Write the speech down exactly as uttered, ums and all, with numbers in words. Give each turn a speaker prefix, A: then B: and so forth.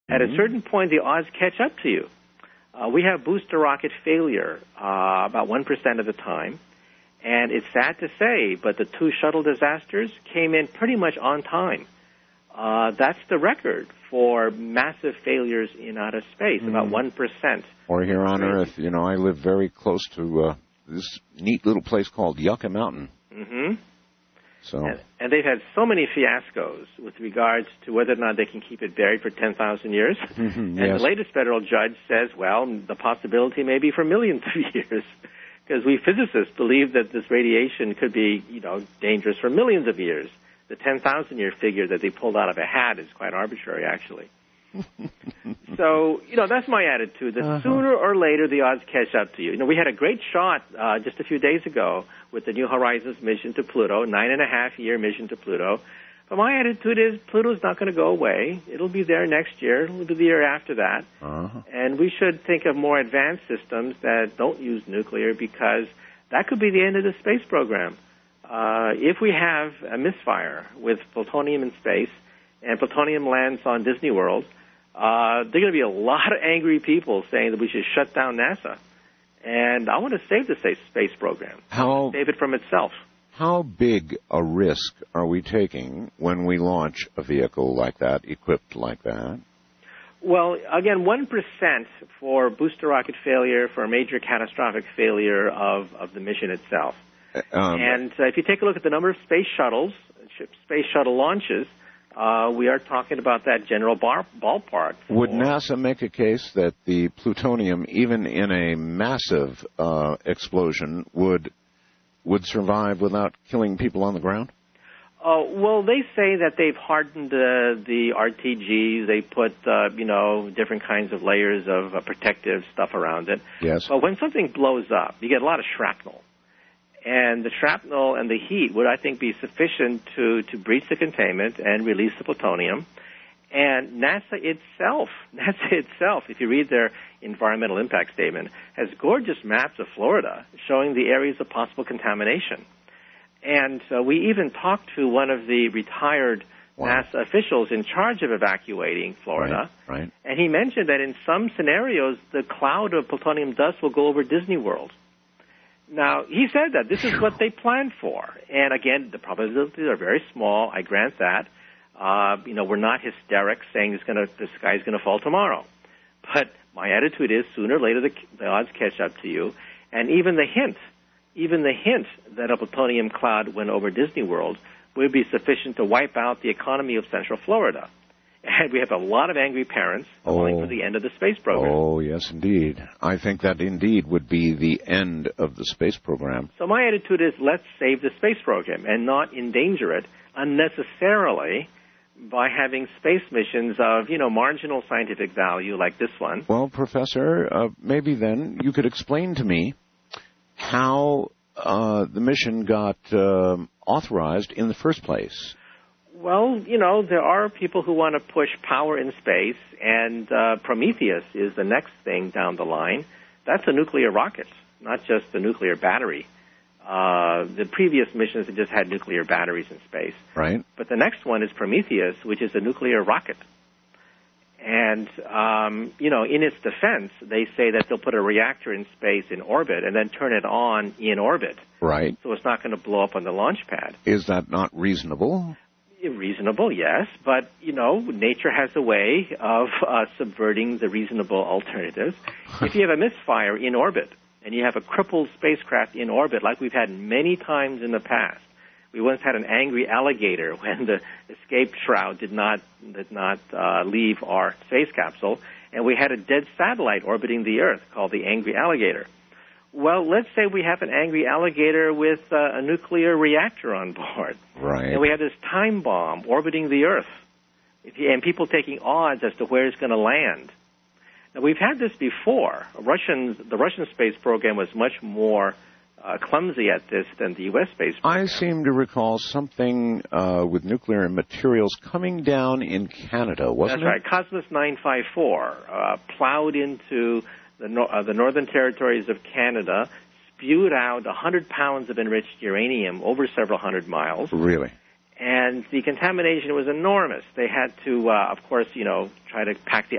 A: At a certain point, the odds catch up to you. Uh, we have booster rocket failure uh, about one percent of the time. And it's sad to say, but the two shuttle disasters came in pretty much on time. Uh, that's the record for massive failures in outer space, mm. about one percent.
B: Or here on Earth. You know, I live very close to uh, this neat little place called Yucca Mountain.
A: Mm-hmm.
B: So.
A: And, and they've had so many fiascos with regards to whether or not they can keep it buried for ten thousand years.
B: Mm-hmm,
A: and
B: yes.
A: the latest federal judge says, well, the possibility may be for millions of years. Because we physicists believe that this radiation could be, you know, dangerous for millions of years. The ten thousand year figure that they pulled out of a hat is quite arbitrary, actually. So, you know, that's my attitude, that uh-huh. sooner or later the odds catch up to you. You know, we had a great shot uh, just a few days ago with the New Horizons mission to Pluto, nine and a half year mission to Pluto. But my attitude is Pluto's not going to go away. It'll be there next year. It'll be the year after that.
B: Uh-huh.
A: And we should think of more advanced systems that don't use nuclear, because that could be the end of the space program. Uh, if we have a misfire with plutonium in space and plutonium lands on Disney World, uh, there are going to be a lot of angry people saying that we should shut down NASA. And I want to save the space program.
B: How,
A: save it from itself.
B: How big a risk are we taking when we launch a vehicle like that, equipped like that?
A: Well, again, one percent for booster rocket failure, for a major catastrophic failure of, of the mission itself. Um, and uh, if you take a look at the number of space shuttles, space shuttle launches, uh, we are talking about that general bar, ballpark.
B: Would NASA make a case that the plutonium, even in a massive uh, explosion, would would survive without killing people on the ground?
A: Uh, well, they say that they've hardened uh, the R T Gs. They put, uh, you know, different kinds of layers of uh, protective stuff around it.
B: Yes.
A: But when something blows up, you get a lot of shrapnel. And the shrapnel and the heat would, I think, be sufficient to, to breach the containment and release the plutonium. And NASA itself, NASA itself, if you read their environmental impact statement, has gorgeous maps of Florida showing the areas of possible contamination. And uh, we even talked to one of the retired wow. NASA officials in charge of evacuating Florida.
B: Right, right.
A: And he mentioned that in some scenarios, the cloud of plutonium dust will go over Disney World. Now, he said that this is what they planned for. And again, the probabilities are very small. I grant that. Uh, you know, we're not hysterics saying it's gonna, the sky's going to fall tomorrow. But my attitude is sooner or later the, the odds catch up to you. And even the hint, even the hint that a plutonium cloud went over Disney World would be sufficient to wipe out the economy of Central Florida. And we have a lot of angry parents calling
B: oh.
A: for the end of the space program.
B: Oh, yes, indeed. I think that indeed would be the end of the space program.
A: So my attitude is let's save the space program and not endanger it unnecessarily by having space missions of, you know, marginal scientific value like this one.
B: Well, Professor, uh, maybe then you could explain to me how uh, the mission got uh, authorized in the first place.
A: Well, you know, there are people who want to push power in space, and uh, Prometheus is the next thing down the line. That's a nuclear rocket, not just a nuclear battery. Uh, the previous missions have just had nuclear batteries in space.
B: Right.
A: But the next one is Prometheus, which is a nuclear rocket. And, um, you know, in its defense, they say that they'll put a reactor in space in orbit and then turn it on in orbit.
B: Right.
A: So it's not going to blow up on the launch pad.
B: Is that not reasonable?
A: Reasonable, yes, but, you know, nature has a way of uh, subverting the reasonable alternatives. If you have a misfire in orbit and you have a crippled spacecraft in orbit, like we've had many times in the past, we once had an angry alligator when the escape shroud did not did not uh, leave our space capsule, and we had a dead satellite orbiting the Earth called the angry alligator. Well, let's say we have an angry alligator with uh, a nuclear reactor on board.
B: Right.
A: And we have this time bomb orbiting the Earth, if you, and people taking odds as to where it's going to land. Now, we've had this before. Russians, the Russian space program was much more uh, clumsy at this than the U S space program.
B: I seem to recall something uh, with nuclear materials coming down in Canada, wasn't
A: That's
B: it?
A: That's right. Cosmos nine five four uh, plowed into the, no- uh, the northern territories of Canada, spewed out one hundred pounds of enriched uranium over several hundred miles.
B: Really?
A: And the contamination was enormous. They had to, uh, of course, you know, try to pack the